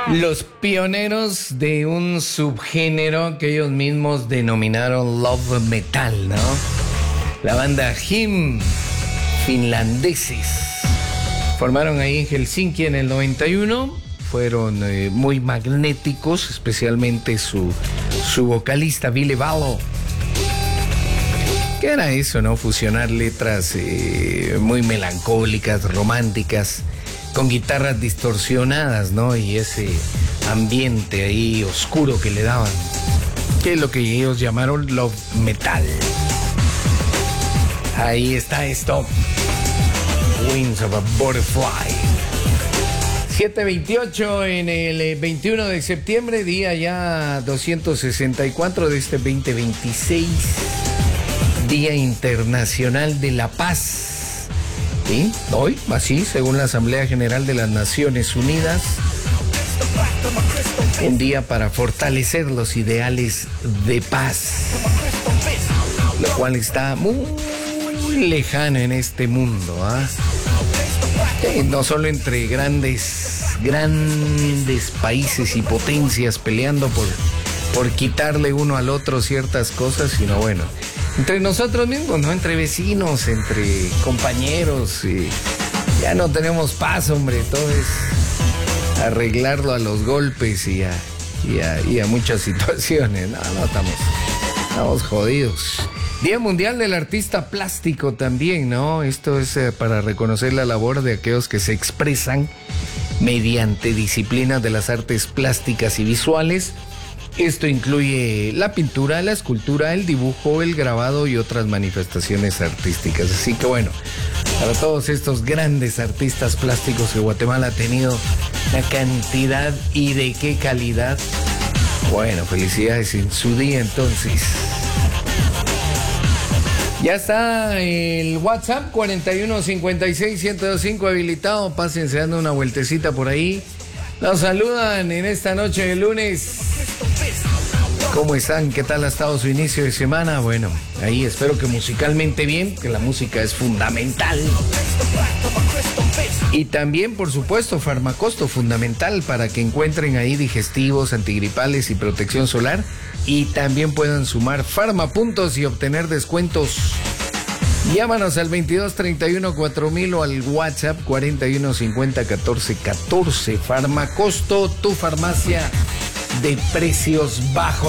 Los pioneros de un subgénero que ellos mismos denominaron love metal, ¿no? La banda Him, finlandeses. Formaron ahí en Helsinki en el 91. Fueron muy magnéticos, especialmente su vocalista Ville Valo. ¿Qué era eso, no? Fusionar letras muy melancólicas, románticas, con guitarras distorsionadas, ¿no? Y ese ambiente ahí oscuro que le daban, que es lo que ellos llamaron love metal. Ahí está esto. Wings of a Butterfly. 7:28 en el 21 de septiembre, día ya 264 de este 2026. Día Internacional de la Paz. ¿Sí? Hoy, así, según la Asamblea General de las Naciones Unidas, un día para fortalecer los ideales de paz, lo cual está muy lejano en este mundo, ¿ah? No solo entre grandes países y potencias peleando por quitarle uno al otro ciertas cosas, sino bueno, entre nosotros mismos, ¿no? Entre vecinos, entre compañeros, ya no tenemos paz, hombre. Todo es arreglarlo a los golpes y a muchas situaciones. No, estamos jodidos. Día Mundial del Artista Plástico también, ¿no? Esto es para reconocer la labor de aquellos que se expresan mediante disciplinas de las artes plásticas y visuales. Esto incluye la pintura, la escultura, el dibujo, el grabado y otras manifestaciones artísticas. Así que bueno, para todos estos grandes artistas plásticos que Guatemala ha tenido, una cantidad y de qué calidad. Bueno, felicidades en su día entonces. Ya está el WhatsApp 4156-1025 habilitado. Pásense dando una vueltecita por ahí. Nos saludan en esta noche de lunes. ¿Cómo están? ¿Qué tal ha estado su inicio de semana? Bueno, ahí espero que musicalmente bien, que la música es fundamental. Y también, por supuesto, Farmacosto, fundamental para que encuentren ahí digestivos, antigripales y protección solar. Y también puedan sumar Farmapuntos y obtener descuentos. Llámanos al 2231-4000 o al WhatsApp 4150-1414. Farmacosto, tu farmacia de precios bajos.